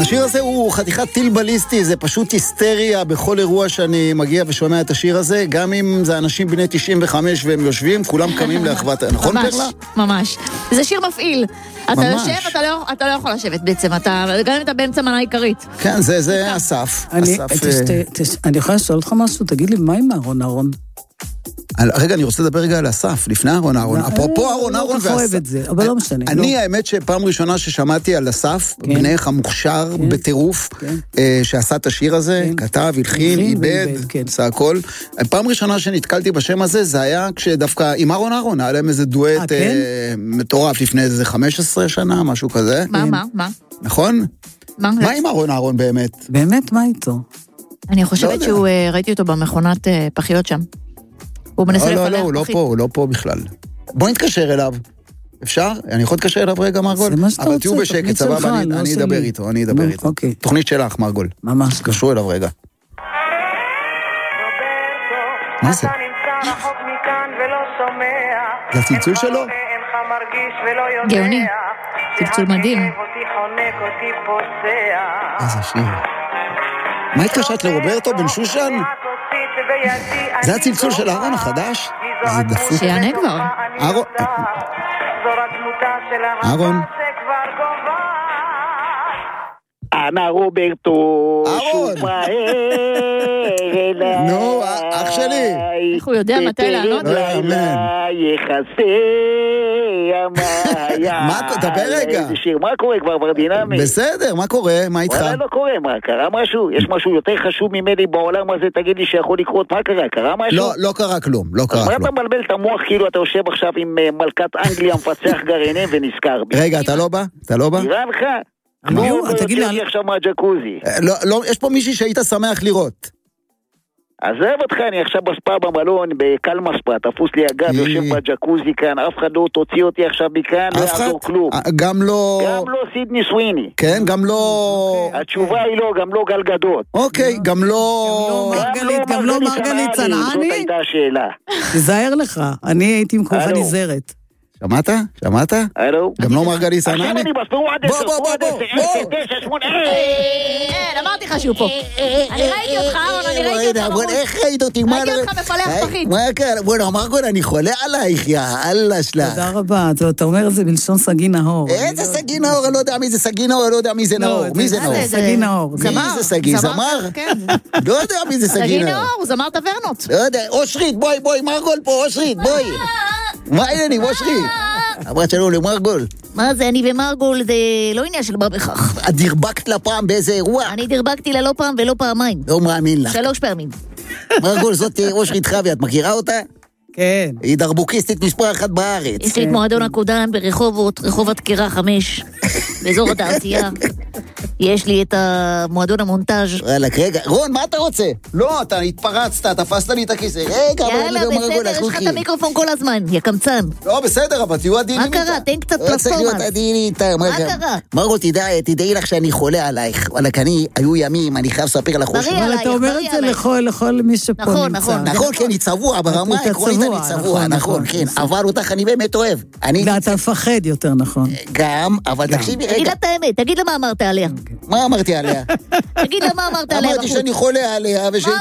השיר הזה הוא חתיכת טיל בליסטי, זה פשוט היסטריה בכל אירוע שאני מגיע ושומע את השיר הזה, גם אם זה אנשים בני 95 והם יושבים, כולם קמים לאחוות, נכון פרלה? ממש, זה שיר מפעיל. אתה יושב, אתה לא יכול לשבת בעצם, גם אם אתה באמצע מנה עיקרית. כן, זה אסף. אני יכולה לשאול אותך משהו, תגיד לי, מה עם אהרון? רגע, אני רוצה לדבר רגע על אסף, לפני אהרון, אפרופו אהרון ואסף. לא אוהב את זה, אבל לא משנה. אני, האמת שפעם ראשונה ששמעתי על אסף, בנך המוכשר בטירוף, שעשה את השיר הזה, כתב, הלחין, איבד, עשה הכל. פעם ראשונה שנתקלתי בשם הזה, זה היה כשדווקא עם אהרון, היה להם איזה דואט מטורף לפני איזה 15 שנה, משהו כזה. מה? נכון? מה עם אהרון באמת? באמת, מה איתו? אני חושבת שהוא, ראיתי אותו במכונת פחיות שם. הוא מנסה לפלח פחית. הוא לא פה בכלל. בוא נתקשר אליו. אפשר? אני יכול להתקשר אליו רגע, מרגול? אבל תהיו בשקט, סבבה, אני אדבר איתו, תוכנית שלך, מרגול. ממש. תקשרו אליו רגע. מה זה? זה הצלצול שלו? גאוני. צלצול מדהים. איזה שיר. מה התקשרת לרוברטו בן שושן? זה הצלצול של אהרון החדש? זה דפוק. שיענה כבר. אהרון. אנה רוברטו. אהרון. נו, אח שלי. איך הוא יודע מתי לענות? לא יאמן. מה, דבר רגע. מה קורה כבר ברדינמי? בסדר, מה קורה? מה איתך? לא קורה, מה, קרה משהו? יש משהו יותר חשוב ממני בעולם הזה, תגיד לי שיכול לקרות, מה קרה? קרה משהו? לא קרה כלום, לא קרה אז כלום. מה אתה מבלבל את המוח כאילו אתה יושב עכשיו עם מלכת אנגליה מפצח גרעינים ונזכר בי? רגע, אתה לא בא? נראה לך? תגיד לי, עכשיו מהג'קוזי. לא, יש פה מישהי שהיית שמח לראות. עזב אותך, אני עכשיו בספה במלון, בקלמספה, תפוס לי הגב, יושב בג'קוזי כאן, אף אחד לא תוציא אותי עכשיו מכאן, לא יעזור כלום. גם לא סידני סוויני. כן, גם לא... התשובה היא לא, גם לא גלגדות. אוקיי, גם לא מרגלית צנעני? זאת הייתה השאלה. תזהר לך, אני הייתי עם כוחה נזרת. שמעת? הלו? גם לא מרגלית צנעני? עכשיו אני בספרו עד 10, אמרתי לך שהוא פה. אני ראיתי אותך, אני ראיתי אותך. איך ראית אותי? ראיתי אותך מפלח פחית. מה קרה? בואו נאמר גול, אני חולה עלייך, יא אללה שלך. תודה רבה, אתה אומר את זה בלשון סגי נהור. איזה סגי נהור? אני לא יודע מי זה סגי נהור, אני לא יודע מי זה נהור. מי זה נהור? סגי נהור. מי זה סגי? זמר? לא יודע מי זה סגי נהור. סגי נהור, הוא זמר טברנות. לא יודע, אושרית, בואי, מרגול פה, אושרית, בואי. מה העניינים, אושרית? אמרת שלום למרגול. מה זה, אני ומרגול זה לא עניין של מה בכך. את דרבקת לה פעם באיזה אירוע? אני דרבקתי לה לא פעם ולא פעמיים. לא מאמין לך. 3 פעמים. מרגול, זאת אושרית חווי, את מכירה אותה? כן. היא דרבוקיסטית מספר 1 בארץ. יש לי את מועדון הקודם ברחובות, רחוב התקירה 5, באזור התעשייה. יש לי את המועדון המונטאז'. וואלק, רגע, רון, מה אתה רוצה? לא, אתה התפרצת, תפסת לי את הכיסא. רגע, יאללה, בסדר, יש לך את המיקרופון כל הזמן, יא קמצן. לא, בסדר, אבל תהיו עדינים איתה. מה קרה? תן קצת פלטפורמה. מה קרה? מרגול, תדעי לך שאני חולה עלייך. וואלק, היו ימים, אני חייב לספר לך חושבים. אבל אתה אומר את זה לכל מי שפה נמצא. נכון, כן, היא צבוע, ברמה העקרונית אני צבוע, נכון, כן, אבל אותך אני באמת אוהב. ואתה מפחד יותר, נכון. גם, אבל תקשיבי רגע. תגיד לה את האמת, תגיד לה מה אמרת עליה. מה אמרתי עליה? תגיד לה מה אמרת עליה. אמרתי שאני חולה עליה ושהיא